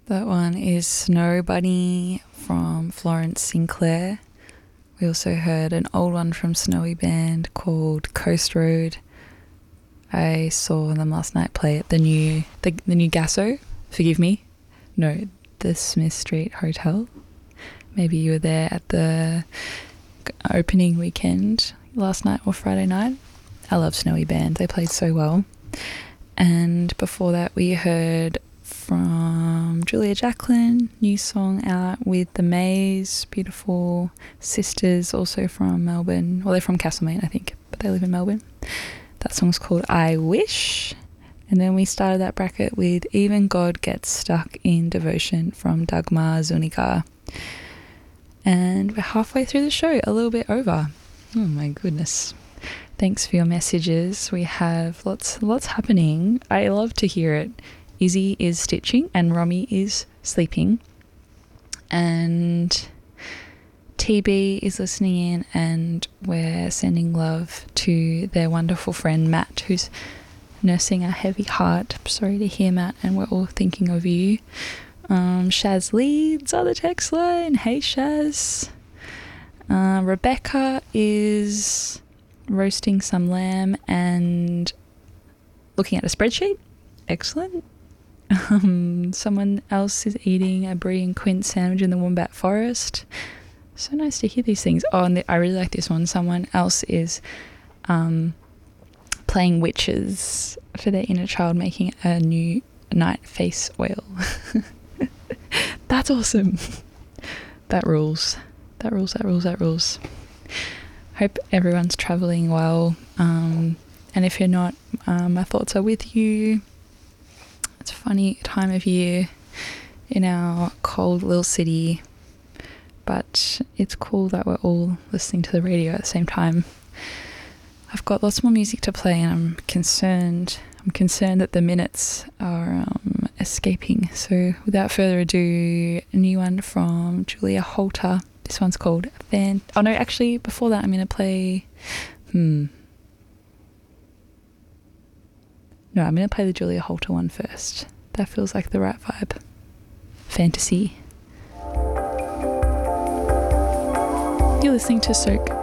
That one is Snow Bunny from Florence Sinclair. We also heard an old one from Snowy Band called Coast Road. I saw them last night play at the new Gasso. Forgive me. No, the Smith Street Hotel. Maybe you were there at the opening weekend last night or Friday night. I love Snowy Band. They played so well. And before that we heard from Julia Jacklin, new song out with the Mays, beautiful sisters, also from Melbourne. Well, they're from Castlemaine, I think, but they live in Melbourne. That song's called I Wish. And then we started that bracket with Even God Gets Stuck in Devotion from Dagmar Zuniga. And we're halfway through the show, a little bit over. Oh my goodness. Thanks for your messages. We have lots happening. I love to hear it. Izzy is stitching and Romy is sleeping. And TB is listening in, and we're sending love to their wonderful friend Matt, who's nursing a heavy heart. Sorry to hear, Matt, and we're all thinking of you. Shaz Leeds on the text line. Hey, Shaz. Rebecca is roasting some lamb and looking at a spreadsheet. Excellent. Someone else is eating a brie and quince sandwich in the Wombat Forest. So nice to hear these things. Oh, and I really like this one. Someone else is playing witches for their inner child, making a new night face oil. That's awesome. That rules. That rules. Hope everyone's travelling well. And if you're not, my thoughts are with you. It's a funny time of year in our cold little city, but it's cool that we're all listening to the radio at the same time. I've got lots more music to play, and I'm concerned that the minutes are escaping. So without further ado, a new one from Julia Holter. This one's called Oh no, actually before that I'm going to play No, I'm going to play the Julia Holter one first. That feels like the right vibe. Fantasy. You're listening to Soak.